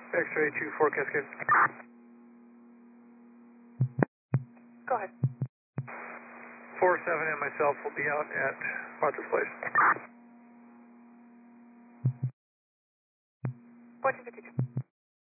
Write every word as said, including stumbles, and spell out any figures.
X-ray two four Cascade. Go ahead. four seven and myself will be out at Martha's Place. fourteen fifty-two.